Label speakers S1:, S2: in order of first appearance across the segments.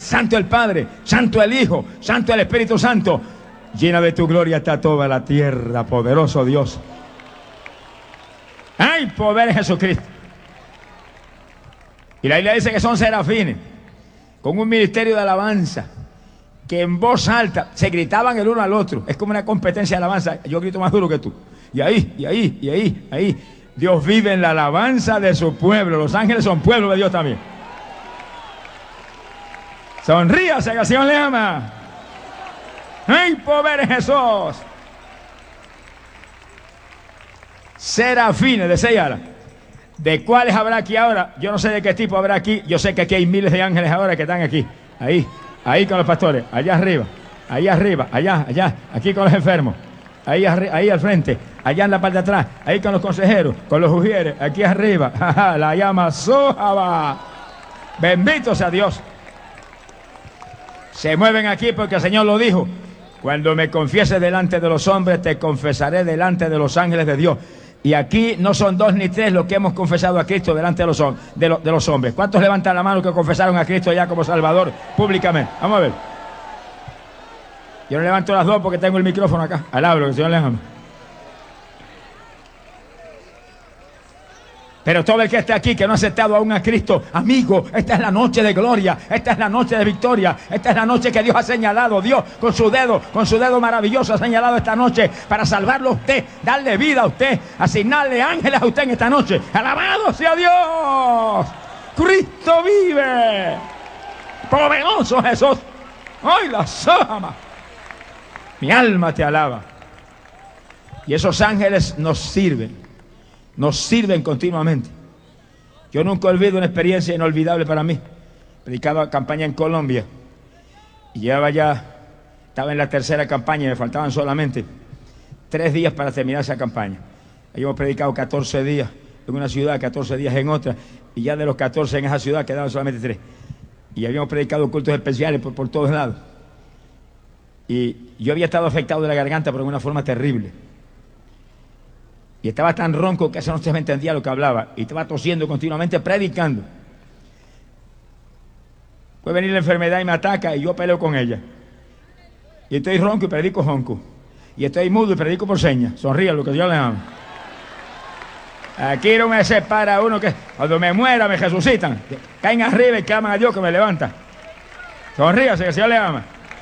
S1: santo el Padre, santo el Hijo, santo el Espíritu Santo. Llena de tu gloria está toda la tierra, poderoso Dios. ¡Hay poder en Jesucristo! Y la Biblia dice que son serafines, con un ministerio de alabanza, que en voz alta se gritaban el uno al otro. Es como una competencia de alabanza. Yo grito más duro que tú. Y ahí. Dios vive en la alabanza de su pueblo. Los ángeles son pueblo de Dios también. Sonríase, que el Señor le ama. ¡Hay poder en Jesús! Serafines de 6 alas. ¿De cuáles habrá aquí ahora? Yo no sé de qué tipo habrá aquí. Yo sé que aquí hay miles de ángeles ahora que están aquí. Ahí con los pastores. Allá arriba, allá. Aquí con los enfermos. Ahí al frente. Allá en la parte de atrás. Ahí con los consejeros, con los ujieres. Aquí arriba. La llama Sojaba. Bendito sea Dios. Se mueven aquí porque el Señor lo dijo. Cuando me confieses delante de los hombres, te confesaré delante de los ángeles de Dios. Y aquí no son 2 ni 3 los que hemos confesado a Cristo delante de los hombres. ¿Cuántos levantan la mano que confesaron a Cristo ya como Salvador públicamente? Vamos a ver. Yo no levanto las 2 porque tengo el micrófono acá. Alabro, que el Señor les ama. Pero todo el que esté aquí que no ha aceptado aún a Cristo, amigo, esta es la noche de gloria, esta es la noche de victoria, esta es la noche que Dios ha señalado. Dios con su dedo maravilloso ha señalado esta noche para salvarlo a usted, darle vida a usted, asignarle ángeles a usted en esta noche. ¡Alabado sea Dios! ¡Cristo vive! ¡Poderoso Jesús! ¡Ay, la sama! Mi alma te alaba. Y esos ángeles nos sirven continuamente. Yo nunca olvido una experiencia inolvidable para mí. Predicaba campaña en Colombia y estaba en la 3ª campaña y me faltaban solamente 3 días para terminar esa campaña. Habíamos predicado 14 días en una ciudad, 14 días en otra, y ya de los 14 en esa ciudad quedaban solamente 3. Y habíamos predicado cultos especiales por todos lados. Y yo había estado afectado de la garganta por una forma terrible. Y estaba tan ronco que esa noche me entendía lo que hablaba. Y estaba tosiendo continuamente, predicando. Puede venir la enfermedad y me ataca y yo peleo con ella. Y estoy ronco y predico ronco. Y estoy mudo y predico por señas. Sonríe lo que Dios le ama. Aquí no me separa uno que cuando me muera me resucitan. Caen arriba y claman a Dios que me levanta. Sonríase que el Señor le ama.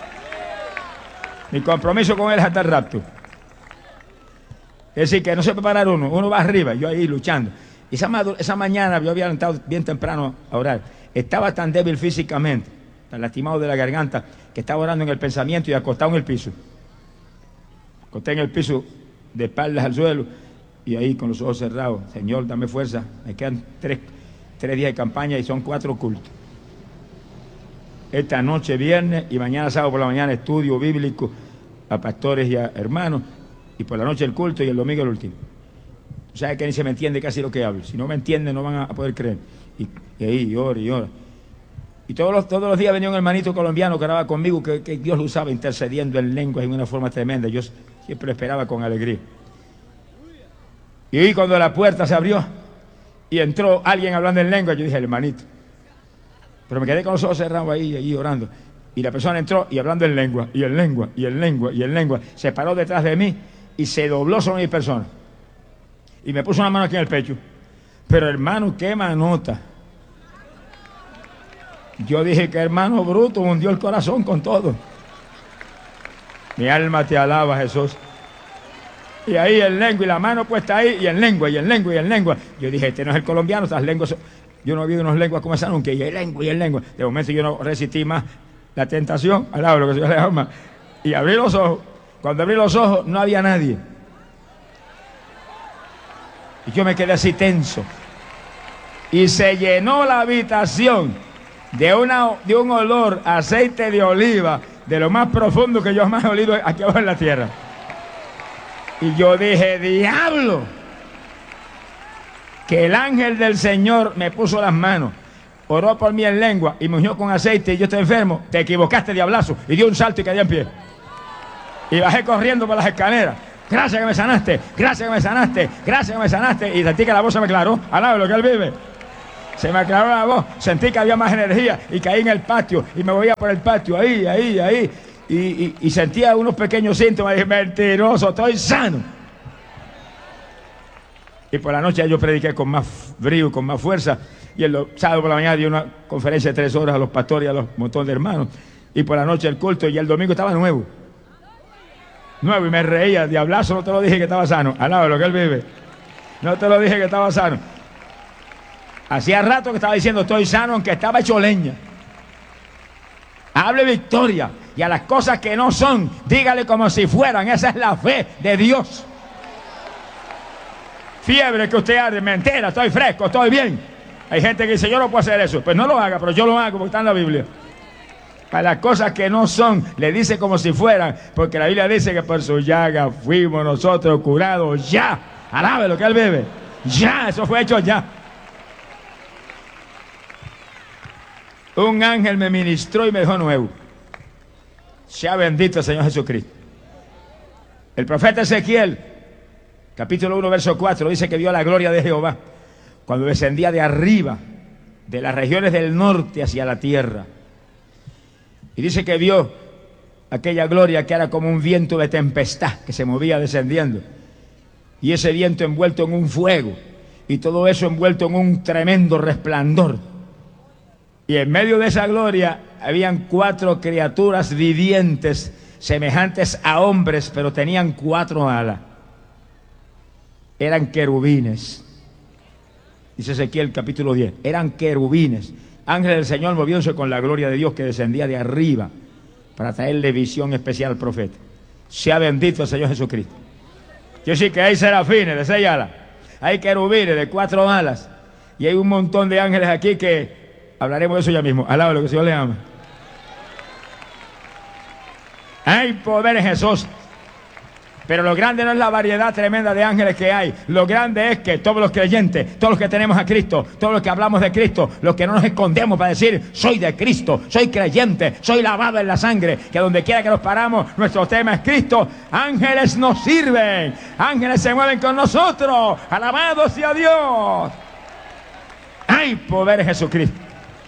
S1: Mi compromiso con él es hasta el rapto. Es decir, que no se puede parar uno va arriba, yo ahí luchando. Y esa mañana yo había levantado bien temprano a orar. Estaba tan débil físicamente, tan lastimado de la garganta, que estaba orando en el pensamiento y acostado en el piso. Acosté en el piso de espaldas al suelo y ahí con los ojos cerrados. Señor, dame fuerza. Me quedan 3 días de campaña y son 4 cultos. Esta noche viernes y mañana sábado por la mañana estudio bíblico a pastores y a hermanos. Y por la noche el culto y el domingo el último. O sea que ni se me entiende casi lo que hablo. Si no me entienden no van a poder creer. Y ahí ora y ora. Y todos los días venía un hermanito colombiano que oraba conmigo, que Dios lo usaba intercediendo en lenguas en una forma tremenda. Yo siempre lo esperaba con alegría. Y cuando la puerta se abrió y entró alguien hablando en lengua, yo dije, hermanito. Pero me quedé con los ojos cerrados ahí orando. Y la persona entró y hablando en lengua, y en lengua. Se paró detrás de mí y se dobló sobre mi persona. Y me puso una mano aquí en el pecho. Pero hermano, qué manota. Yo dije que hermano bruto hundió el corazón con todo. Mi alma te alaba, Jesús. Y ahí en lengua, y la mano puesta ahí, y en lengua. Yo dije, este no es el colombiano, estas lenguas. Yo no he oído unas lenguas como esa nunca, y en lengua. De momento yo no resistí más la tentación, alaba lo que Dios le ama. Y abrí los ojos. Cuando abrí los ojos no había nadie. Y yo me quedé así tenso. Y se llenó la habitación de un olor a aceite de oliva, de lo más profundo que yo jamás he olido aquí abajo en la tierra. Y yo dije, diablo, que el ángel del Señor me puso las manos, oró por mí en lengua y me ungió con aceite y yo estoy enfermo. Te equivocaste, diablazo. Y dio un salto y quedé en pie. Y bajé corriendo por las escaleras. Gracias que me sanaste, gracias que me sanaste, gracias que me sanaste. Y sentí que la voz se me aclaró. Alaba lo que él vive. Se me aclaró la voz, sentí que había más energía y caí en el patio y me movía por el patio, ahí. Y sentía unos pequeños síntomas y dije, mentiroso, estoy sano. Y por la noche yo prediqué con más brío, con más fuerza. Y el sábado por la mañana di una conferencia de 3 horas a los pastores y a los montón de hermanos. Y por la noche el culto, y el domingo estaba nuevo. Nuevo, y me reía, diablazo, no te lo dije que estaba sano. Alaba lo que él vive. No te lo dije que estaba sano. Hacía rato que estaba diciendo estoy sano, aunque estaba hecho leña. Hable victoria. Y a las cosas que no son, dígale como si fueran. Esa es la fe de Dios. Fiebre que usted arde, mentira, estoy fresco, estoy bien. Hay gente que dice yo no puedo hacer eso. Pues no lo haga, pero yo lo hago porque está en la Biblia. Para las cosas que no son, le dice como si fueran, porque la Biblia dice que por su llaga fuimos nosotros curados ya. Alabe lo que él bebe. Ya, eso fue hecho ya. Un ángel me ministró y me dejó nuevo. Sea bendito el Señor Jesucristo. El profeta Ezequiel, capítulo 1, verso 4, dice que vio la gloria de Jehová cuando descendía de arriba, de las regiones del norte hacia la tierra. Y dice que vio aquella gloria que era como un viento de tempestad que se movía descendiendo. Y ese viento envuelto en un fuego. Y todo eso envuelto en un tremendo resplandor. Y en medio de esa gloria habían 4 criaturas vivientes semejantes a hombres, pero tenían 4 alas. Eran querubines. Dice Ezequiel capítulo 10. Eran querubines. Ángeles del Señor moviéndose con la gloria de Dios que descendía de arriba para traerle visión especial al profeta. Sea bendito el Señor Jesucristo. Yo sí que hay serafines de 6 alas. Hay querubines de 4 alas. Y hay un montón de ángeles aquí que hablaremos de eso ya mismo. Alaba lo que el Señor le ama. Hay poder en Jesús. Pero lo grande no es la variedad tremenda de ángeles que hay. Lo grande es que todos los creyentes, todos los que tenemos a Cristo, todos los que hablamos de Cristo, los que no nos escondemos para decir soy de Cristo, soy creyente, soy lavado en la sangre, que donde quiera que nos paramos, nuestro tema es Cristo. Ángeles nos sirven, ángeles se mueven con nosotros. Alabado sea Dios. Hay poder en Jesucristo.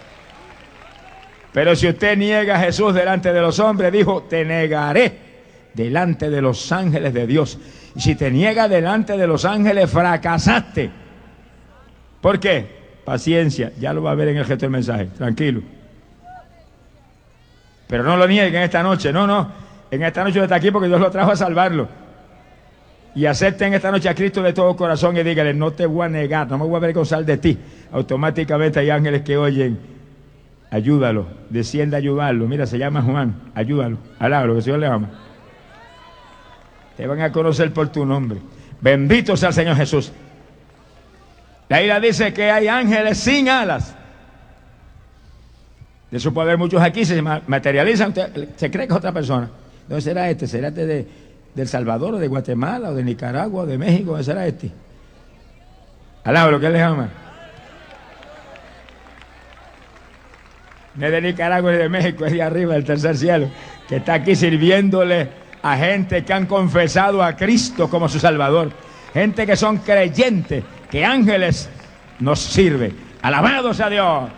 S1: Pero si usted niega a Jesús delante de los hombres, dijo, te negaré delante de los ángeles de Dios. Y si te niegas delante de los ángeles, fracasaste. ¿Por qué? Paciencia, ya lo va a ver en el gesto del mensaje, tranquilo. Pero no lo nieguen esta noche, no. En esta noche está aquí porque Dios lo trajo a salvarlo. Y acepten esta noche a Cristo de todo corazón y díganle, no te voy a negar, no me voy a avergonzar de ti. Automáticamente hay ángeles que oyen, ayúdalo, desciende a ayudarlo. Mira, se llama Juan, ayúdalo, alábalo, que el Señor le ama. Te van a conocer por tu nombre. Bendito sea el Señor Jesús. La Biblia dice que hay ángeles sin alas. De eso puede haber muchos aquí, se materializan. Usted se cree que es otra persona. ¿Dónde será este? ¿Será este de El Salvador, o de Guatemala, o de Nicaragua, o de México? ¿Dónde será este? Alaba lo que él les ama. No es de Nicaragua ni de México, es de arriba, del tercer cielo, que está aquí sirviéndole a gente que han confesado a Cristo como su Salvador, gente que son creyentes, que ángeles nos sirven. Alabado sea Dios.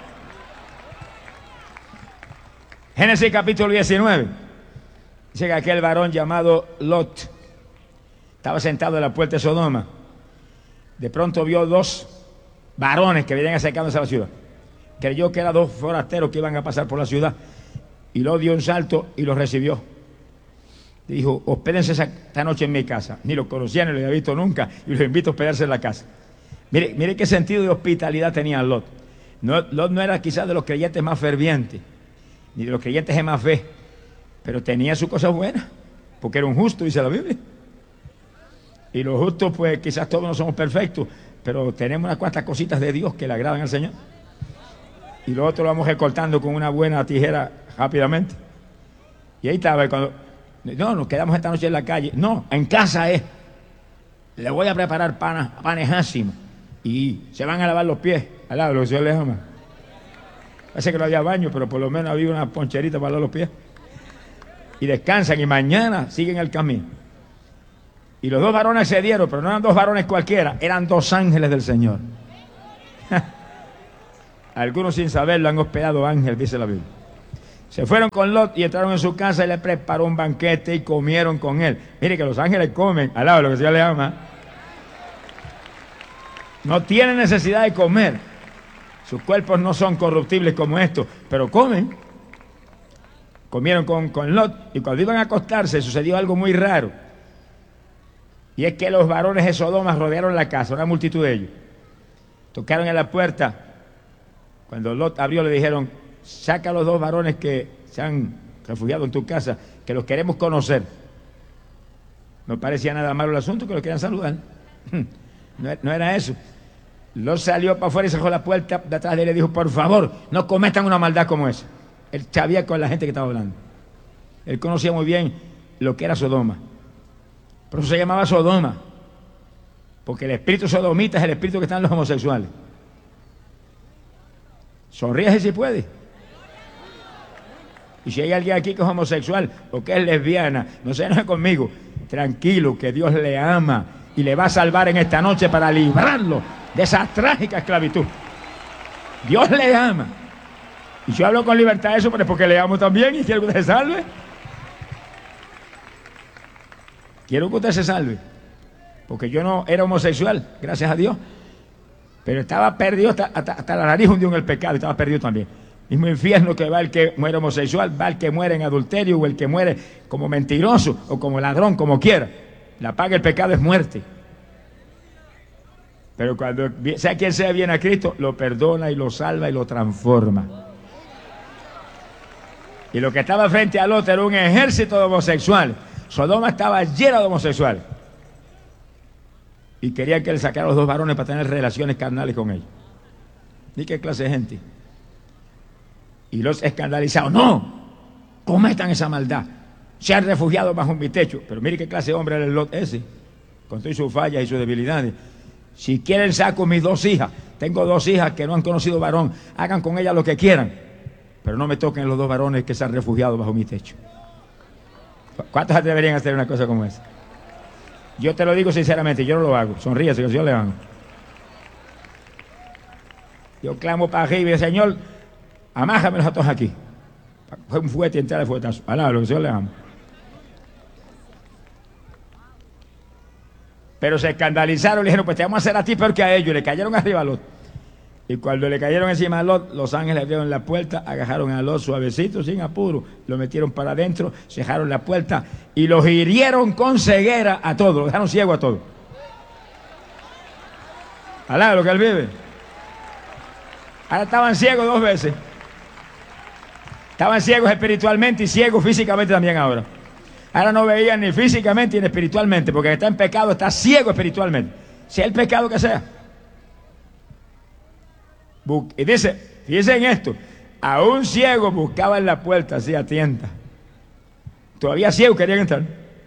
S1: Génesis capítulo 19 dice que aquel varón llamado Lot estaba sentado en la puerta de Sodoma. De pronto vio 2 varones que venían acercándose a la ciudad. Creyó que eran 2 forasteros que iban a pasar por la ciudad, y luego dio un salto y los recibió. Dijo, hospédense esta noche en mi casa. Ni los conocía, ni los había visto nunca, y los invito a hospedarse en la casa. Mire qué sentido de hospitalidad tenía Lot. Lot no era quizás de los creyentes más fervientes, ni de los creyentes de más fe, pero tenía sus cosas buenas, porque era un justo, dice la Biblia. Y los justos, pues quizás todos no somos perfectos, pero tenemos unas cuantas cositas de Dios que le agradan al Señor. Y lo otro lo vamos recortando con una buena tijera rápidamente. Y ahí estaba, cuando no, nos quedamos esta noche en la calle. No, en casa es. Le voy a preparar panes ácimos. Y se van a lavar los pies. Al lado, lo que el Señor les ama. Parece que no había baño, pero por lo menos había una poncherita para lavar los pies. Y descansan y mañana siguen el camino. Y los 2 varones se dieron, pero no eran 2 varones cualquiera, eran 2 ángeles del Señor. Algunos sin saberlo han hospedado ángeles, dice la Biblia. Se fueron con Lot y entraron en su casa y le preparó un banquete y comieron con él. Mire que los ángeles comen, al lado de lo que Dios le ama. No tienen necesidad de comer. Sus cuerpos no son corruptibles como estos, pero comen. Comieron con Lot y cuando iban a acostarse sucedió algo muy raro. Y es que los varones de Sodoma rodearon la casa, una multitud de ellos. Tocaron en la puerta. Cuando Lot abrió le dijeron: saca a los 2 varones que se han refugiado en tu casa, que los queremos conocer. No parecía nada malo el asunto, que los querían saludar. No era eso. Lot salió para afuera y cerró la puerta de atrás de él y le dijo: por favor, no cometan una maldad como esa. Él sabía con la gente que estaba hablando. Él conocía muy bien lo que era Sodoma. Por eso se llamaba Sodoma, porque el espíritu sodomita es el espíritu que está en los homosexuales. Sonríese si puede. Y si hay alguien aquí que es homosexual o que es lesbiana, no se enoje conmigo. Tranquilo, que Dios le ama y le va a salvar en esta noche para librarlo de esa trágica esclavitud. Dios le ama. Y yo hablo con libertad de eso, pero es porque le amo también y quiero que usted se salve. Quiero que usted se salve. Porque yo no era homosexual, gracias a Dios. Pero estaba perdido hasta la nariz, hundido en el pecado, y estaba perdido también. Mismo infierno que va el que muere homosexual, va el que muere en adulterio, o el que muere como mentiroso, o como ladrón, como quiera. La paga del pecado es muerte. Pero cuando sea quien sea viene a Cristo, lo perdona y lo salva y lo transforma. Y lo que estaba frente a Lot era un ejército de homosexuales. Sodoma estaba llena de homosexuales. Y querían que él sacara a los 2 varones para tener relaciones carnales con ellos. ¿Y qué clase de gente? Y los escandalizados: no, cometan esa maldad. Se han refugiado bajo mi techo. Pero mire qué clase de hombre era el Lot ese, con todas sus fallas y sus debilidades. Si quieren saco mis 2 hijas. Tengo 2 hijas que no han conocido varón. Hagan con ellas lo que quieran. Pero no me toquen los 2 varones que se han refugiado bajo mi techo. ¿Cuántos atreverían a hacer una cosa como esa? Yo te lo digo sinceramente, yo no lo hago. Sonríese, que yo le hago. Yo clamo para arriba y digo: Señor, amájamelos a todos aquí. Fue un fuerte y entrar de fuetazo. Alá, lo que yo le amo. Pero se escandalizaron, le dijeron: pues te vamos a hacer a ti peor que a ellos. Y le cayeron arriba a Lot. Y cuando le cayeron encima a Lot, los ángeles abrieron la puerta, agarraron a Lot suavecito, sin apuro, lo metieron para adentro, cerraron la puerta y los hirieron con ceguera a todos, los dejaron ciego a todos. Alá, lo que él vive. Ahora estaban ciegos 2 veces. Estaban ciegos espiritualmente y ciegos físicamente también ahora. Ahora no veían ni físicamente ni espiritualmente, porque el que está en pecado está ciego espiritualmente, sea el pecado que sea. Y dice, fíjense en esto: a un ciego buscaban la puerta así a tientas. Todavía ciegos querían entrar,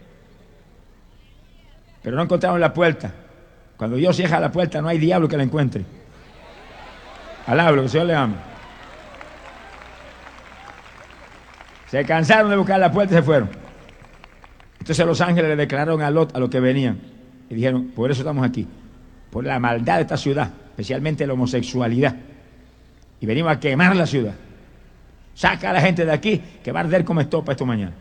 S1: pero no encontraron la puerta. Cuando Dios cierra la puerta, no hay diablo que la encuentre. Alablo, que el Señor le ama. Se cansaron de buscar la puerta y se fueron. Entonces los ángeles le declararon a Lot a los que venían y dijeron: por eso estamos aquí, por la maldad de esta ciudad, especialmente la homosexualidad, y venimos a quemar la ciudad. Saca a la gente de aquí, que va a arder como estopa esto mañana.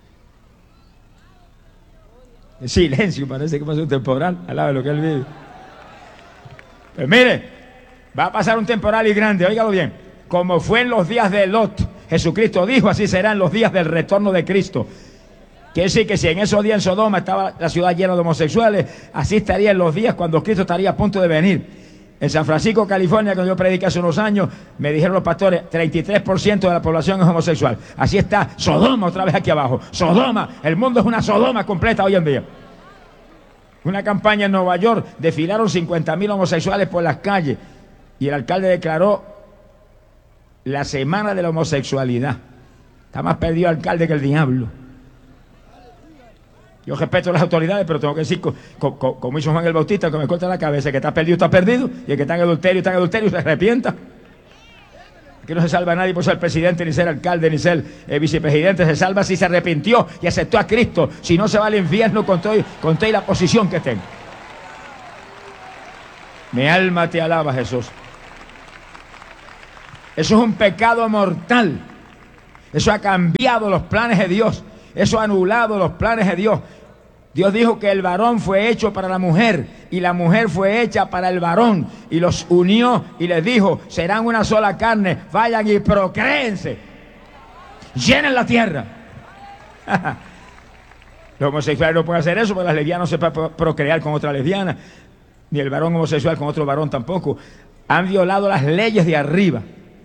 S1: El silencio, parece que pasa un temporal al lado de lo que él vive. Pues mire, va a pasar un temporal y grande, óigalo bien. Como fue en los días de Lot, Jesucristo dijo: así serán los días del retorno de Cristo. Quiere decir que si en esos días en Sodoma estaba la ciudad llena de homosexuales, así estaría en los días cuando Cristo estaría a punto de venir. En San Francisco, California, cuando yo prediqué hace unos años, me dijeron los pastores: 33% de la población es homosexual. Así está Sodoma otra vez aquí abajo. Sodoma, el mundo es una Sodoma completa hoy en día. Una campaña en Nueva York, desfilaron 50,000 homosexuales por las calles y el alcalde declaró la semana de la homosexualidad. Está más perdido el alcalde que el diablo. Yo respeto a las autoridades, pero tengo que decir, como hizo Juan el Bautista, que me corta la cabeza: que está perdido, y el que está en adulterio, se arrepienta. Aquí no se salva a nadie por ser presidente, ni ser alcalde, ni ser vicepresidente. Se salva si se arrepintió y aceptó a Cristo. Si no, se va al infierno con toda la posición que tenga. Mi alma te alaba, Jesús. Eso es un pecado mortal. Eso ha cambiado los planes de Dios. Eso ha anulado los planes de Dios. Dios dijo que el varón fue hecho para la mujer y la mujer fue hecha para el varón, y los unió y les dijo: serán una sola carne, vayan y procréense, llenen la tierra. Los homosexuales no pueden hacer eso, porque las lesbianas no se pueden procrear con otra lesbiana, ni el varón homosexual con otro varón tampoco. Han violado las leyes de arriba.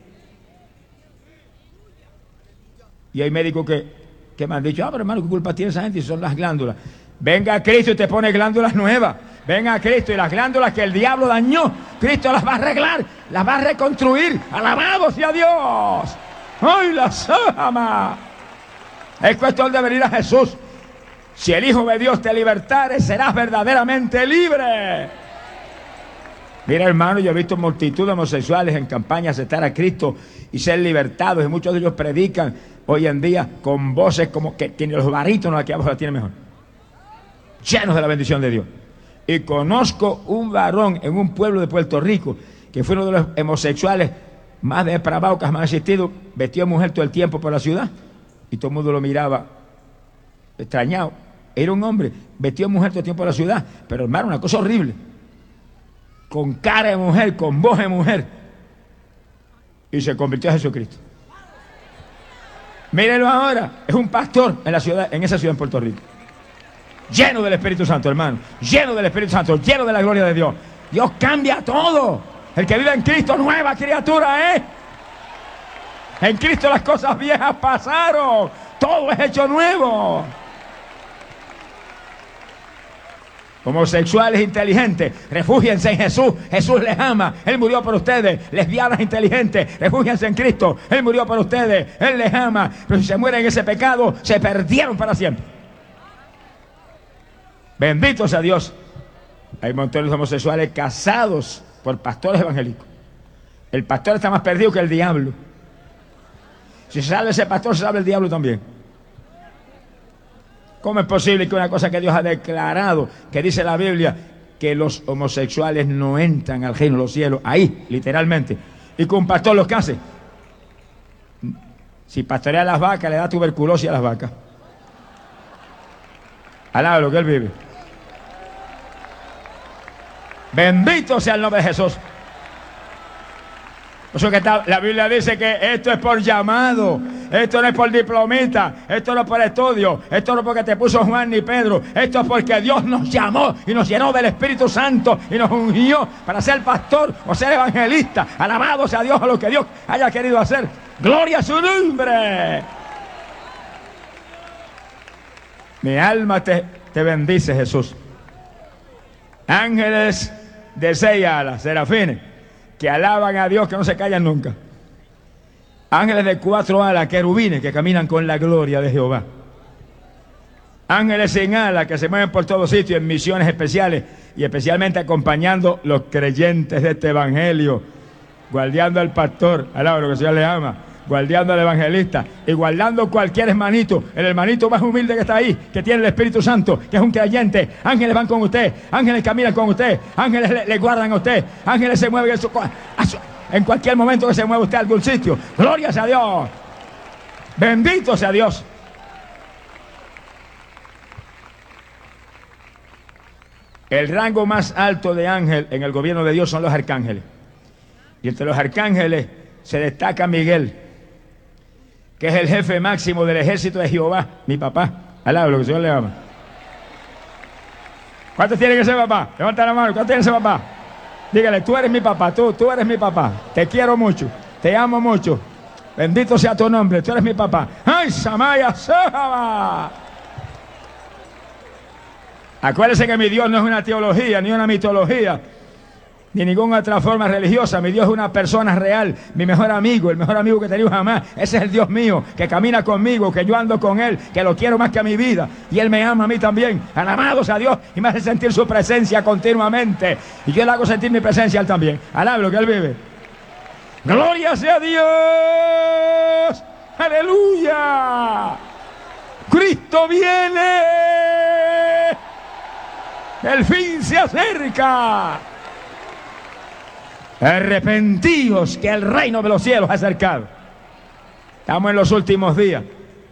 S1: Y hay médicos que me han dicho: pero hermano, ¿qué culpa tiene esa gente? Y son las glándulas. Venga a Cristo y te pone glándulas nuevas. Venga a Cristo y las glándulas que el diablo dañó, Cristo las va a arreglar, las va a reconstruir. ¡Alabado sea Dios! ¡Ay, las ama! Es cuestión de venir a Jesús. Si el Hijo de Dios te libertare, serás verdaderamente libre. Mira, hermano, yo he visto multitud de homosexuales en campañas de aceptar a Cristo y ser libertados, y muchos de ellos predican hoy en día con voces como que tienen los barítonos aquí abajo, la tienen mejor, llenos de la bendición de Dios. Y conozco un varón en un pueblo de Puerto Rico que fue uno de los homosexuales más depravados que jamás ha existido. Vestido de mujer todo el tiempo por la ciudad y todo el mundo lo miraba extrañado. Era un hombre vestido de mujer todo el tiempo por la ciudad, pero hermano, una cosa horrible, con cara de mujer, con voz de mujer, y se convirtió a Jesucristo. Mírenlo ahora, es un pastor en la ciudad, en esa ciudad en Puerto Rico, lleno del Espíritu Santo, hermano, lleno del Espíritu Santo, lleno de la gloria de Dios. Dios cambia todo. El que vive en Cristo, nueva criatura es. En Cristo las cosas viejas pasaron, todo es hecho nuevo. Homosexuales inteligentes, refúgiense en Jesús. Jesús les ama, Él murió por ustedes. Lesbianas inteligentes, refúgiense en Cristo. Él murió por ustedes, Él les ama. Pero si se mueren en ese pecado, se perdieron para siempre. Bendito sea Dios. Hay montones de homosexuales casados por pastores evangélicos. El pastor está más perdido que el diablo. Si se salva ese pastor, se salva el diablo también. ¿Cómo es posible que una cosa que Dios ha declarado, que dice la Biblia, que los homosexuales no entran al reino de los cielos, ahí, literalmente, y que un pastor los case? Si pastorea a las vacas, le da tuberculosis a las vacas. Alaba lo que Él vive. Bendito sea el nombre de Jesús. Por eso que la Biblia dice que esto es por llamado, esto no es por diplomita, esto no es por estudio, esto no es porque te puso Juan ni Pedro, esto es porque Dios nos llamó y nos llenó del Espíritu Santo y nos ungió para ser pastor o ser evangelista. Alabado sea Dios a lo que Dios haya querido hacer. Gloria a su nombre. Mi alma te bendice, Jesús. Ángeles de 6 alas, serafines, que alaban a Dios, que no se callan nunca. Ángeles de 4 alas, querubines, que caminan con la gloria de Jehová. Ángeles sin alas, que se mueven por todos sitios en misiones especiales, y especialmente acompañando los creyentes de este evangelio, guardiando al pastor, alaba lo que el Señor le ama, guardiando al evangelista y guardando cualquier hermanito, el hermanito más humilde que está ahí, que tiene el Espíritu Santo, que es un creyente. Ángeles van con usted, ángeles caminan con usted, ángeles le guardan a usted, ángeles se mueven en cualquier momento que se mueva usted a algún sitio. Gloria sea Dios, bendito sea Dios. El rango más alto de ángel en el gobierno de Dios son los arcángeles, y entre los arcángeles se destaca Miguel, que es el jefe máximo del ejército de Jehová, mi papá. Alaba lo que el Señor le ama. ¿Cuántos tienen ese papá? Levanta la mano. ¿Cuántos tienen ese papá? Dígale: tú eres mi papá, tú eres mi papá. Te quiero mucho, te amo mucho. Bendito sea tu nombre, tú eres mi papá. ¡Ay, Samaya Sahaba! Acuérdense que mi Dios no es una teología, ni una mitología, ni ninguna otra forma religiosa. Mi Dios es una persona real, mi mejor amigo, el mejor amigo que he tenido jamás. Ese es el Dios mío, que camina conmigo, que yo ando con Él, que lo quiero más que a mi vida, y Él me ama a mí también. Alabado sea Dios, y me hace sentir su presencia continuamente, y yo le hago sentir mi presencia a Él también. Alaba lo que Él vive. Gloria sea Dios. Aleluya. Cristo viene, el fin se acerca. Arrepentíos, que el reino de los cielos ha acercado. Estamos en los últimos días.